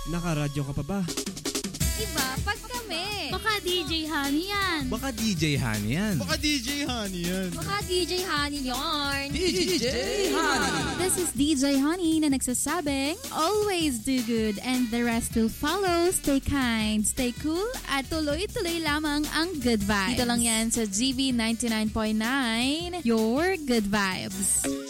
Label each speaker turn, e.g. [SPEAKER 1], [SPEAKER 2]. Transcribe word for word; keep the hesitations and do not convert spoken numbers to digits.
[SPEAKER 1] Nakaradyo ka pa ba?
[SPEAKER 2] Iba, pag kami.
[SPEAKER 3] Baka D J Honey yan.
[SPEAKER 4] Baka D J Honey yan.
[SPEAKER 5] Baka D J Honey yan.
[SPEAKER 2] Baka D J Honey yarn.
[SPEAKER 4] D J Honey.
[SPEAKER 3] This is D J Honey na nagsasabing, always do good and the rest will follow. Stay kind, stay cool, at tuloy-tuloy lamang ang good vibes. Dito lang yan sa G V ninety-nine point nine, your good vibes.